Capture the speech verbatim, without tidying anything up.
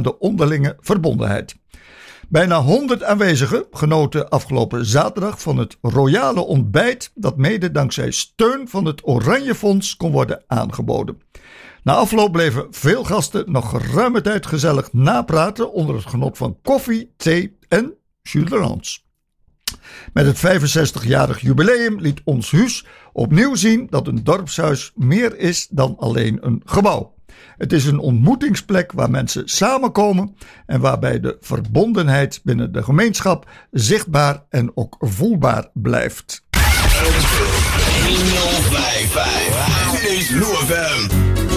de onderlinge verbondenheid. Bijna honderd aanwezigen genoten afgelopen zaterdag van het royale ontbijt dat mede dankzij steun van het Oranje Fonds kon worden aangeboden. Na afloop bleven veel gasten nog geruime tijd gezellig napraten onder het genot van koffie, thee en jus d'orange. Met het vijfenzestigjarig jubileum liet ons Huus opnieuw zien dat een dorpshuis meer is dan alleen een gebouw. Het is een ontmoetingsplek waar mensen samenkomen en waarbij de verbondenheid binnen de gemeenschap zichtbaar en ook voelbaar blijft. honderdvijf komma vijf. Dit is L O F M.